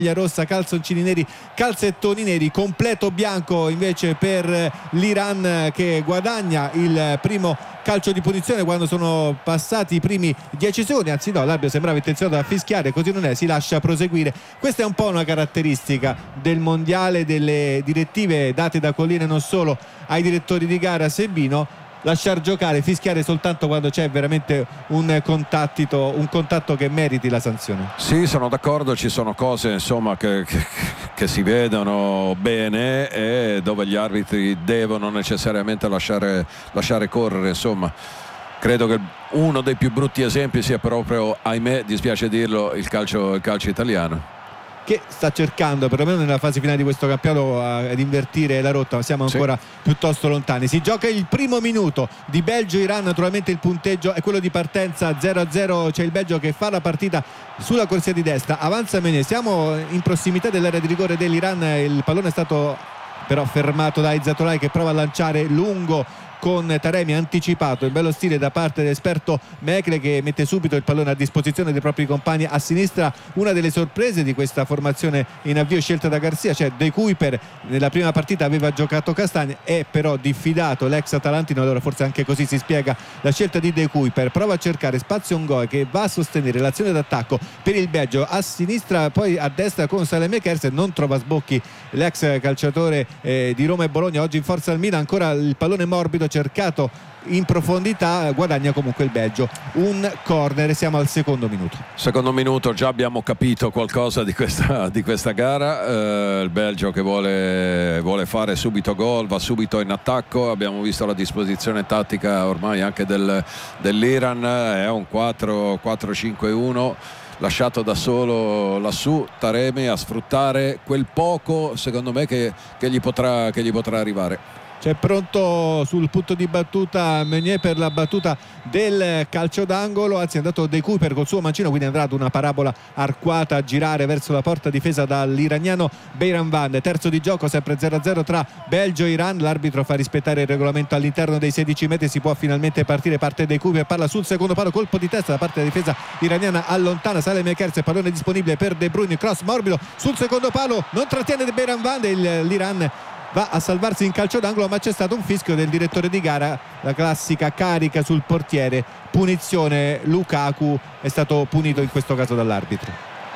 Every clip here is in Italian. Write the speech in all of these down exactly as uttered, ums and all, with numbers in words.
rossa, calzoncini neri, calzettoni neri, completo bianco invece per l'Iran, che guadagna il primo calcio di punizione quando sono passati i primi dieci secondi, anzi no, l'arbitro sembrava intenzionato a fischiare, così non è, si lascia proseguire. Questa è un po' una caratteristica del mondiale, delle direttive date da Collina e non solo ai direttori di gara, Sebino: lasciar giocare, fischiare soltanto quando c'è veramente un contatto, un contatto che meriti la sanzione. Sì, sono d'accordo, ci sono cose insomma che, che, che si vedono bene e dove gli arbitri devono necessariamente lasciare, lasciare correre, insomma. Credo che uno dei più brutti esempi sia proprio, ahimè, dispiace dirlo, il calcio, il calcio italiano, che sta cercando perlomeno nella fase finale di questo campionato ad invertire la rotta, ma siamo ancora sì. piuttosto lontani. Si gioca il primo minuto di Belgio-Iran, naturalmente il punteggio è quello di partenza zero a zero, c'è il Belgio che fa la partita sulla corsia di destra, avanza Mené, siamo in prossimità dell'area di rigore dell'Iran, il pallone è stato però fermato da Izzatolai che prova a lanciare lungo con Taremi, anticipato il bello stile da parte dell'esperto Mekle, che mette subito il pallone a disposizione dei propri compagni a sinistra. Una delle sorprese di questa formazione in avvio scelta da Garzia, cioè De Kuyper nella prima partita aveva giocato Castagna, è però diffidato l'ex atalantino, allora forse anche così si spiega la scelta di De Kuyper. Prova a cercare spazio Ngoe che va a sostenere l'azione d'attacco per il Belgio a sinistra, poi a destra con Salem Ekers, non trova sbocchi l'ex calciatore eh, di Roma e Bologna, oggi in forza al Milan. Ancora il pallone morbido cercato in profondità, guadagna comunque il Belgio un corner. Siamo al secondo minuto secondo minuto già abbiamo capito qualcosa di questa, di questa gara. Eh, il Belgio che vuole, vuole fare subito gol, va subito in attacco. Abbiamo visto la disposizione tattica ormai anche del, dell'Iran, è un quattro cinque uno lasciato da solo lassù Taremi a sfruttare quel poco, secondo me, che, che, gli potrà, che gli potrà arrivare. C'è pronto sul punto di battuta Meunier per la battuta del calcio d'angolo, anzi è andato De Kuyper col suo mancino, quindi andrà ad una parabola arcuata a girare verso la porta difesa dall'iraniano Beiranvand. Terzo di gioco, sempre zero a zero tra Belgio e Iran, l'arbitro fa rispettare il regolamento all'interno dei sedici metri, si può finalmente partire, parte De Kuyper, parla sul secondo palo, colpo di testa da parte della difesa iraniana, allontana Salem Ekers, pallone disponibile per De Bruyne, cross morbido sul secondo palo, non trattiene De Beiranvand, l'Iran va a salvarsi in calcio d'angolo, ma c'è stato un fischio del direttore di gara, la classica carica sul portiere, punizione. Lukaku è stato punito in questo caso dall'arbitro.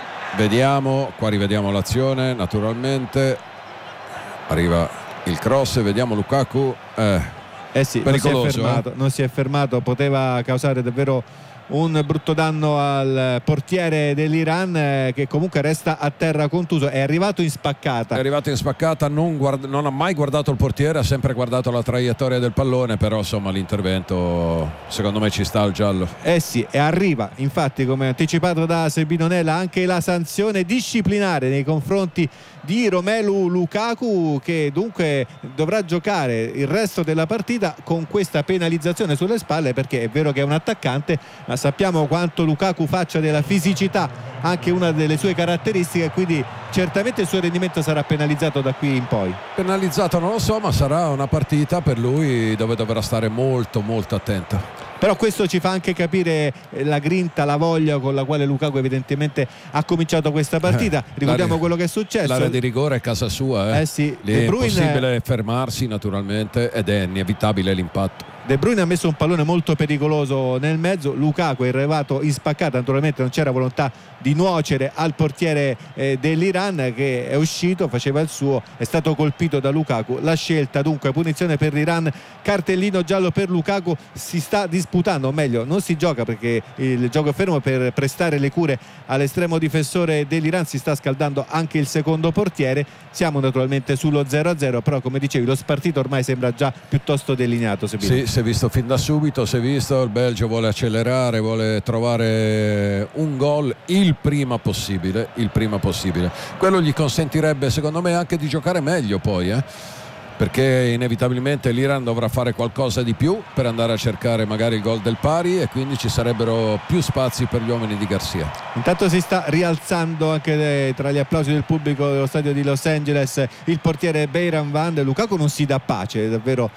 Vediamo, qua rivediamo l'azione, naturalmente arriva il cross, vediamo Lukaku, eh, eh sì, pericoloso, non si è fermato, eh? non si è fermato, poteva causare davvero un brutto danno al portiere dell'Iran, eh, che comunque resta a terra contuso. È arrivato in spaccata è arrivato in spaccata non, guard- non ha mai guardato il portiere, ha sempre guardato la traiettoria del pallone, però insomma l'intervento secondo me ci sta al giallo. Eh sì, e arriva infatti, come anticipato da Sebino Nella, anche la sanzione disciplinare nei confronti di Romelu Lukaku, che dunque dovrà giocare il resto della partita con questa penalizzazione sulle spalle, perché è vero che è un attaccante, ma sappiamo quanto Lukaku faccia della fisicità anche una delle sue caratteristiche, quindi certamente il suo rendimento sarà penalizzato da qui in poi. Penalizzato non lo so, ma sarà una partita per lui dove dovrà stare molto molto attento. Però questo ci fa anche capire la grinta, la voglia con la quale Lukaku evidentemente ha cominciato questa partita. Eh, Ricordiamo quello che è successo. L'area di rigore è casa sua, eh, eh sì, lì è impossibile fermarsi naturalmente ed è inevitabile l'impatto. De Bruyne ha messo un pallone molto pericoloso nel mezzo, Lukaku è arrivato in spaccata, naturalmente non c'era volontà di nuocere al portiere eh, dell'Iran, che è uscito, faceva il suo, è stato colpito da Lukaku. La scelta dunque, punizione per l'Iran, cartellino giallo per Lukaku. Si sta disputando, o meglio non si gioca perché il gioco è fermo per prestare le cure all'estremo difensore dell'Iran, si sta scaldando anche il secondo portiere. Siamo naturalmente sullo zero a zero, però come dicevi lo spartito ormai sembra già piuttosto delineato. Sì, si è visto fin da subito, si è visto, il Belgio vuole accelerare, vuole trovare un gol il prima possibile, il prima possibile. Quello gli consentirebbe secondo me anche di giocare meglio poi, eh? perché inevitabilmente l'Iran dovrà fare qualcosa di più per andare a cercare magari il gol del pari, e quindi ci sarebbero più spazi per gli uomini di Garzia. Intanto si sta rialzando anche tra gli applausi del pubblico dello stadio di Los Angeles il portiere Beiranvand. Lukaku non si dà pace davvero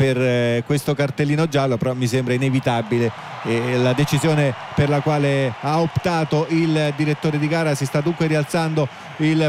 per questo cartellino giallo, però mi sembra inevitabile e la decisione per la quale ha optato il direttore di gara. Si sta dunque rialzando il